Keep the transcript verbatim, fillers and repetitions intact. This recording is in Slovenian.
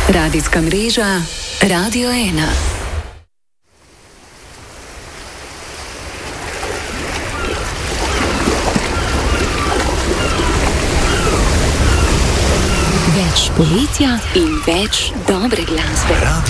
Radijska mreža Radio ena. Več poletja in več dobre glasbe.